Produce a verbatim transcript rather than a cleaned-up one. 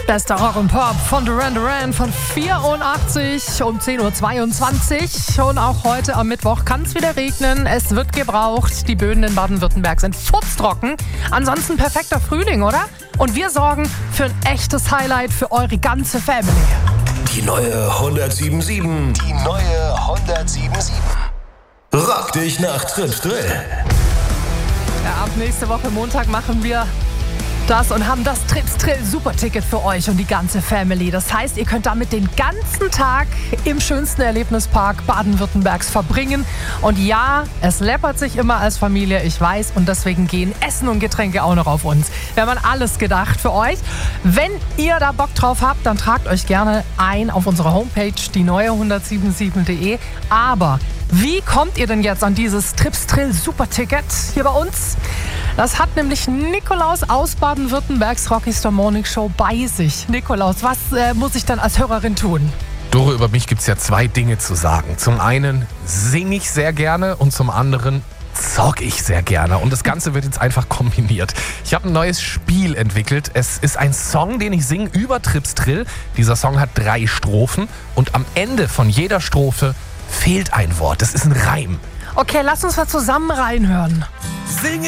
Bester Rock und Pop von Duran Duran von vierundachtzig um zehn Uhr zweiundzwanzig. Und auch heute am Mittwoch kann es wieder regnen. Es wird gebraucht. Die Böden in Baden-Württemberg sind futztrocken. Ansonsten perfekter Frühling, oder? Und wir sorgen für ein echtes Highlight für eure ganze Family. Die neue hundertsieben sieben. Die neue hundertsieben sieben. Rock dich nach Trips Drill. Ja, ab nächste Woche Montag machen wir das und haben das Trips Drill Superticket für euch und die ganze Family. Das heißt, ihr könnt damit den ganzen Tag im schönsten Erlebnispark Baden-Württembergs verbringen. Und ja, es läppert sich immer als Familie, ich weiß. Und deswegen gehen Essen und Getränke auch noch auf uns. Wir haben an alles gedacht für euch. Wenn ihr da Bock drauf habt, dann tragt euch gerne ein auf unsere Homepage, die neue hundertsiebenundsiebzig punkt de. Aber wie kommt ihr denn jetzt an dieses Trips Drill Superticket hier bei uns? Das hat nämlich Nikolaus aus Baden-Württembergs Rockystar Morning Show bei sich. Nikolaus, was äh, muss ich dann als Hörerin tun? Dore, über mich gibt es ja zwei Dinge zu sagen. Zum einen singe ich sehr gerne und zum anderen zock ich sehr gerne. Und das Ganze wird jetzt einfach kombiniert. Ich habe ein neues Spiel entwickelt. Es ist ein Song, den ich singe über Trips Drill. Dieser Song hat drei Strophen und am Ende von jeder Strophe fehlt ein Wort. Das ist ein Reim. Okay, lass uns mal zusammen reinhören. Singe